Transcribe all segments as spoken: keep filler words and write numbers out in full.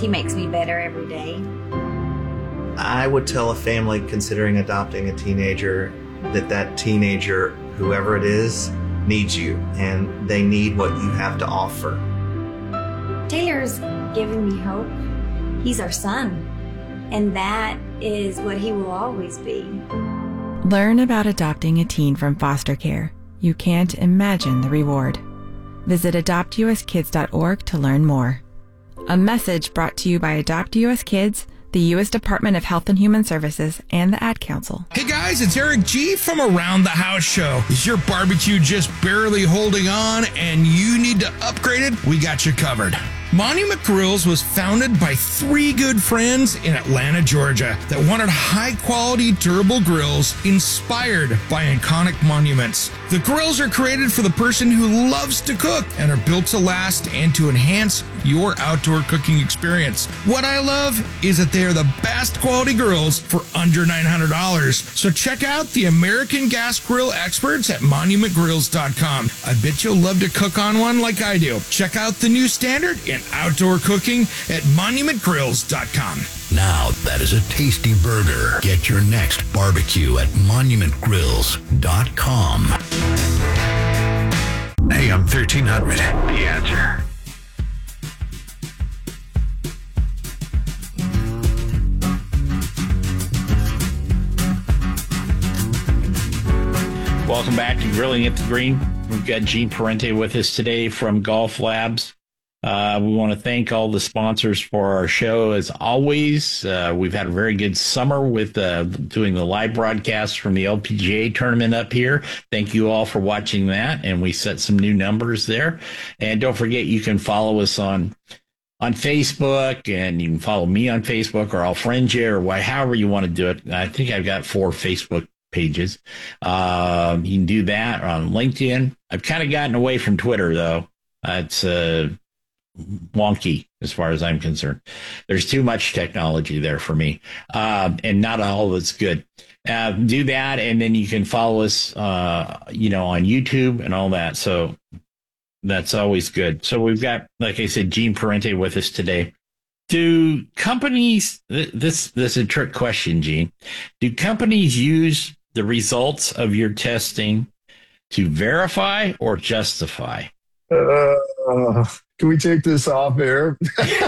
He makes me better every day. I would tell a family considering adopting a teenager that that teenager, whoever it is, needs you, and they need what you have to offer. Taylor's giving me hope. He's our son, and that is what he will always be. Learn about adopting a teen from foster care. You can't imagine the reward. Visit adopt u s kids dot org to learn more. A message brought to you by Adopt U S Kids, the U S Department of Health and Human Services, and the Ad Council. Hey guys, it's Eric G from Around the House Show. Is your barbecue just barely holding on and you need to upgrade it? We got you covered. Monument Grills was founded by three good friends in Atlanta, Georgia that wanted high-quality, durable grills inspired by iconic monuments. The grills are created for the person who loves to cook and are built to last and to enhance your outdoor cooking experience. What I love is that they are the best quality grills for under nine hundred dollars. So check out the American Gas Grill experts at monument grills dot com. I bet you'll love to cook on one like I do. Check out the new standard in outdoor cooking at monument grills dot com. Now that is a tasty burger. Get your next barbecue at monument grills dot com. A M thirteen hundred, The Answer. Welcome back to Grilling at the Green. We've got Gene Parente with us today from Golf Labs. Uh, we want to thank all the sponsors for our show. As always, uh, we've had a very good summer with uh, doing the live broadcasts from the L P G A tournament up here. Thank you all for watching that, and we set some new numbers there. And don't forget, you can follow us on on Facebook, and you can follow me on Facebook, or I'll friend you, or why, however you want to do it. I think I've got four Facebook pages. Um, you can do that on LinkedIn. I've kind of gotten away from Twitter, though. Uh, it's uh, wonky as far as I'm concerned. There's too much technology there for me, um, and not all of it's good. Uh, do that, and then you can follow us, uh, you know, on YouTube and all that. So that's always good. So we've got, like I said, Gene Parente with us today. Do companies, this, this is a trick question, Gene. Do companies use the results of your testing to verify or justify? Uh, can we take this off air?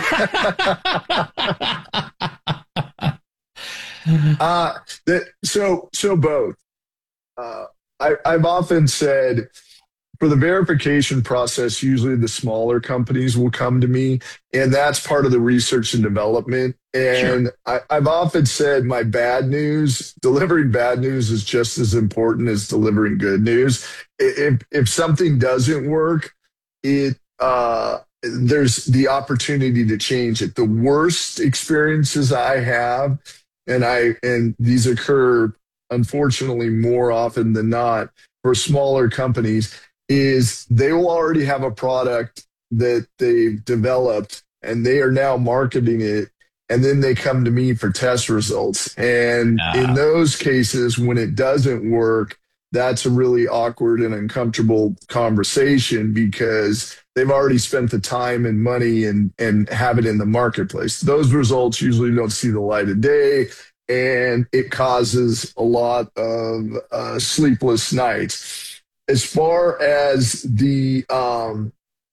uh, that, so, so both. Uh, I, I've often said, for the verification process, usually the smaller companies will come to me, and that's part of the research and development. And sure. I, I've often said my bad news, delivering bad news is just as important as delivering good news. If if something doesn't work, it uh, there's the opportunity to change it. The worst experiences I have, and I and these occur unfortunately more often than not for smaller companies, is they will already have a product that they've developed and they are now marketing it, and then they come to me for test results. And uh, in those cases, when it doesn't work, that's a really awkward and uncomfortable conversation because they've already spent the time and money and, and have it in the marketplace. Those results usually don't see the light of day, and it causes a lot of uh, sleepless nights. As far as the um,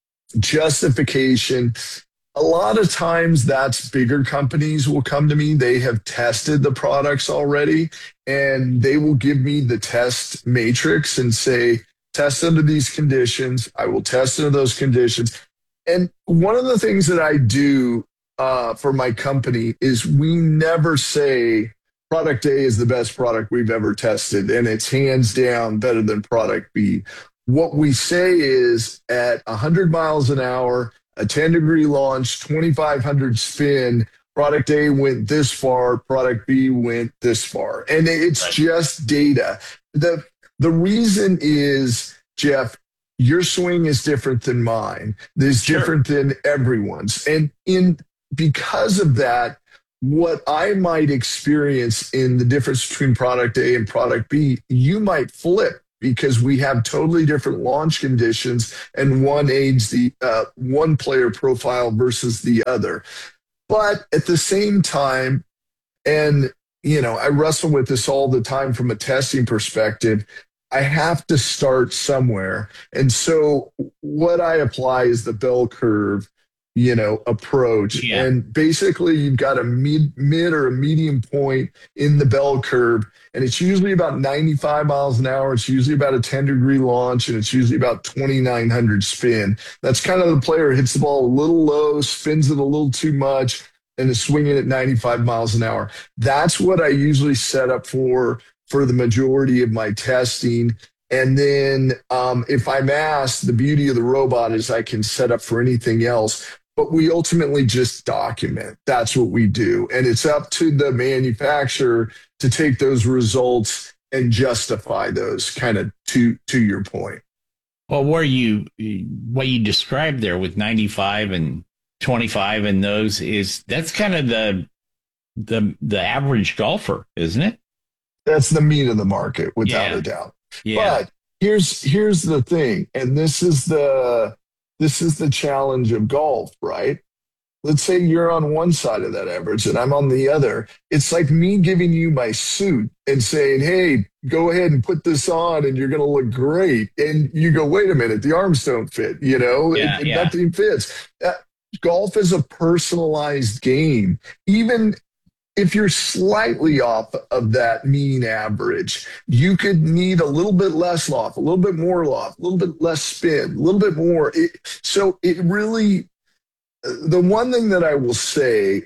justification, a lot of times that's bigger companies will come to me. They have tested the products already, and they will give me the test matrix and say, test under these conditions. I will test under those conditions. And one of the things that I do uh, for my company is we never say, product A is the best product we've ever tested, and it's hands down better than product B. What we say is at one hundred miles an hour, a ten degree launch, twenty-five hundred spin, product A went this far, product B went this far. And it's just data. The, the reason is, Jeff, your swing is different than mine. It's sure. different than everyone's. And in because of that, what I might experience in the difference between product A and product B, you might flip because we have totally different launch conditions and one aids the uh, one player profile versus the other. But at the same time, and, you know, I wrestle with this all the time from a testing perspective, I have to start somewhere. And so what I apply is the bell curve, you know, approach. Yeah. And basically you've got a mid, mid or a medium point in the bell curve. And it's usually about ninety-five miles an hour. It's usually about a ten degree launch, and it's usually about twenty-nine hundred spin. That's kind of the player hits the ball a little low, spins it a little too much, and is swinging at ninety-five miles an hour. That's what I usually set up for for the majority of my testing. And then um, if I'm asked, the beauty of the robot is I can set up for anything else, but we ultimately just document. That's what we do. And it's up to the manufacturer to take those results and justify those, kind of to, to your point. Well, where you, what you described there with ninety-five and twenty-five and those is, that's kind of the, the, the average golfer, isn't it? That's the meat of the market, without Yeah. a doubt. Yeah. But here's here's the thing, and this is the this is the challenge of golf, right? Let's say you're on one side of that average and I'm on the other. It's like me giving you my suit and saying, hey, go ahead and put this on and you're going to look great. And you go, wait a minute, the arms don't fit, you know, Yeah, it, yeah. nothing fits. Uh, golf is a personalized game. Even if you're slightly off of that mean average, you could need a little bit less loft, a little bit more loft, a little bit less spin, a little bit more. It, so it really, the one thing that I will say,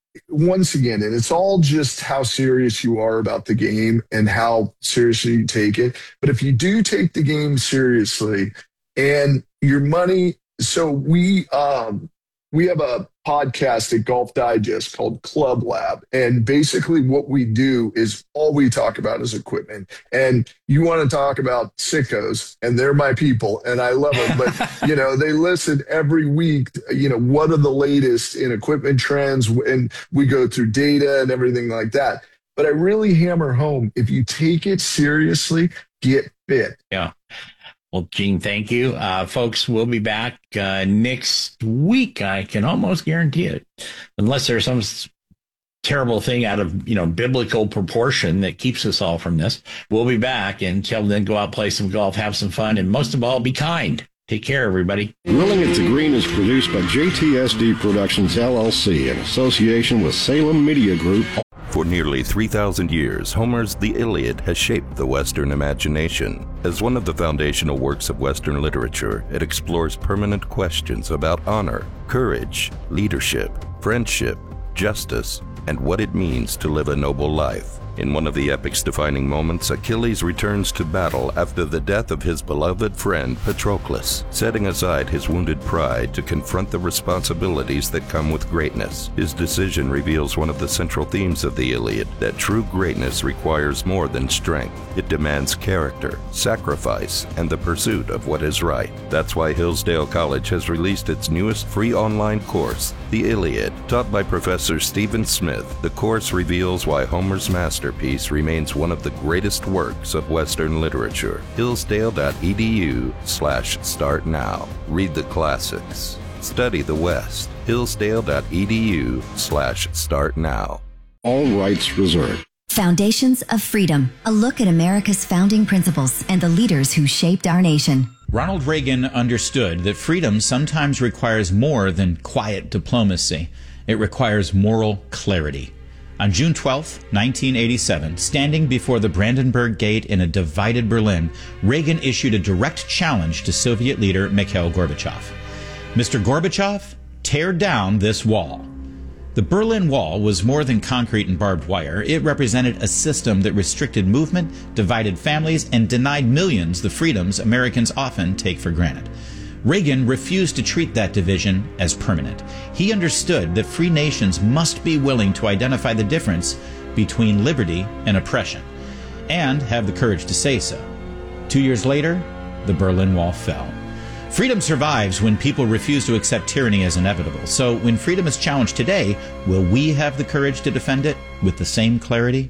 once again, and it's all just how serious you are about the game and how seriously you take it. But if you do take the game seriously and your money, so we, um, we have a podcast at Golf Digest called Club Lab. And basically what we do is all we talk about is equipment. And you want to talk about sickos, and they're my people, and I love them. But, you know, they listen every week, you know, what are the latest in equipment trends? And we go through data and everything like that. But I really hammer home, if you take it seriously, get fit. Yeah. Well, Gene, thank you. Uh, folks, we'll be back uh, next week. I can almost guarantee it, unless there's some s- terrible thing out of, you know, biblical proportion that keeps us all from this. We'll be back. Until then, go out, play some golf, have some fun, and most of all, be kind. Take care, everybody. Grilling at the Green is produced by J T S D Productions, L L C, in association with Salem Media Group. For nearly three thousand years, Homer's The Iliad has shaped the Western imagination. As one of the foundational works of Western literature, it explores permanent questions about honor, courage, leadership, friendship, justice, and what it means to live a noble life. In one of the epic's defining moments, Achilles returns to battle after the death of his beloved friend Patroclus, setting aside his wounded pride to confront the responsibilities that come with greatness. His decision reveals one of the central themes of the Iliad, that true greatness requires more than strength. It demands character, sacrifice, and the pursuit of what is right. That's why Hillsdale College has released its newest free online course, The Iliad. Taught by Professor Stephen Smith, the course reveals why Homer's master Masterpiece remains one of the greatest works of Western literature. Hillsdale.edu slash start now. Read the classics. Study the West. Hillsdale.edu slash start now. All rights reserved. Foundations of Freedom, a look at America's founding principles and the leaders who shaped our nation. Ronald Reagan understood that freedom sometimes requires more than quiet diplomacy. It requires moral clarity. On June twelfth, nineteen eighty-seven, standing before the Brandenburg Gate in a divided Berlin, Reagan issued a direct challenge to Soviet leader Mikhail Gorbachev. Mister Gorbachev, tear down this wall. The Berlin Wall was more than concrete and barbed wire. It represented a system that restricted movement, divided families, and denied millions the freedoms Americans often take for granted. Reagan refused to treat that division as permanent. He understood that free nations must be willing to identify the difference between liberty and oppression, and have the courage to say so. Two years later, the Berlin Wall fell. Freedom survives when people refuse to accept tyranny as inevitable. So when freedom is challenged today, will we have the courage to defend it with the same clarity?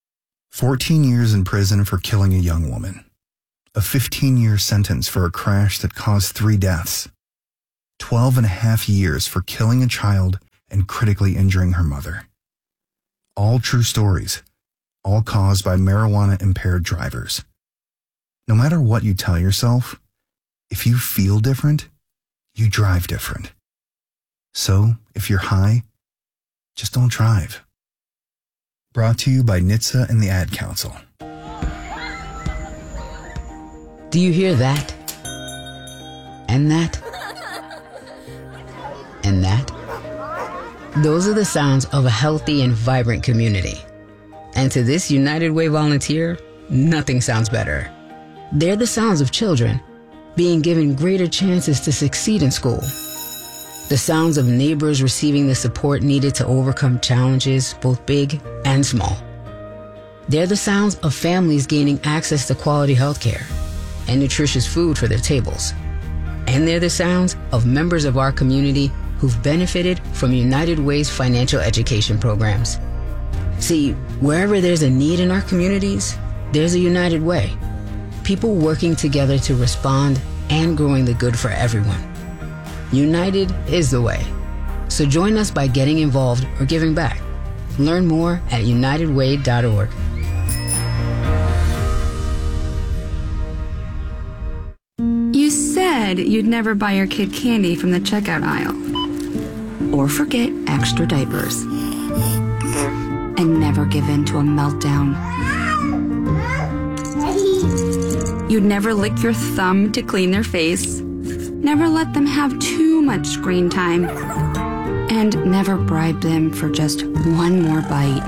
fourteen years in prison for killing a young woman. A fifteen-year sentence for a crash that caused three deaths. twelve and a half years for killing a child and critically injuring her mother. All true stories, all caused by marijuana-impaired drivers. No matter what you tell yourself, if you feel different, you drive different. So, if you're high, just don't drive. Brought to you by N H T S A and the Ad Council. Do you hear that? And that? And that? Those are the sounds of a healthy and vibrant community. And to this United Way volunteer, nothing sounds better. They're the sounds of children being given greater chances to succeed in school. The sounds of neighbors receiving the support needed to overcome challenges, both big and small. They're the sounds of families gaining access to quality health care and nutritious food for their tables. And they're the sounds of members of our community who've benefited from United Way's financial education programs. See, wherever there's a need in our communities, there's a United Way. People working together to respond and growing the good for everyone. United is the way. So join us by getting involved or giving back. Learn more at united way dot org. You said you'd never buy your kid candy from the checkout aisle. Or forget extra diapers. And never give in to a meltdown. You'd never lick your thumb to clean their face. Never let them have too much screen time. And never bribe them for just one more bite.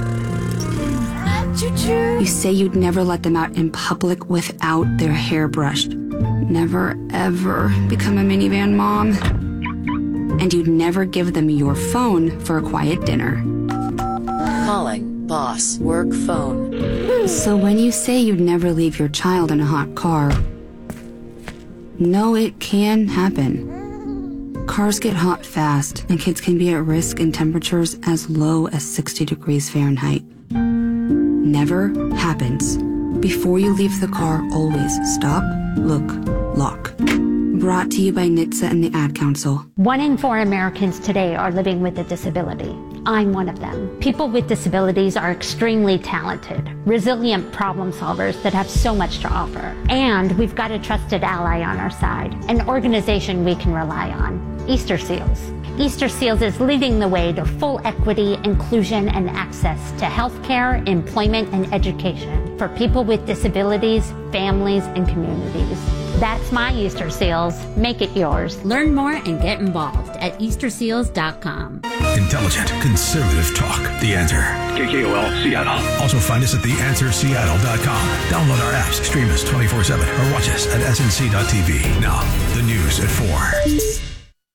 You say you'd never let them out in public without their hair brushed. Never, ever become a minivan mom. And you'd never give them your phone for a quiet dinner. Calling boss work phone. So when you say you'd never leave your child in a hot car, no, it can happen. Cars get hot fast, and kids can be at risk in temperatures as low as sixty degrees Fahrenheit. Never happens. Before you leave the car, always stop, look, lock. Brought to you by N H T S A and the Ad Council. One in four Americans today are living with a disability. I'm one of them. People with disabilities are extremely talented, resilient problem solvers that have so much to offer. And we've got a trusted ally on our side, an organization we can rely on, Easter Seals. Easter Seals is leading the way to full equity, inclusion, and access to healthcare, employment, and education for people with disabilities, families, and communities. That's my Easter Seals. Make it yours. Learn more and get involved at easter seals dot com. Intelligent, conservative talk. The Answer. K K O L, Seattle. Also find us at the answer seattle dot com. Download our apps, stream us twenty-four seven, or watch us at S N C dot T V. Now, the news at four.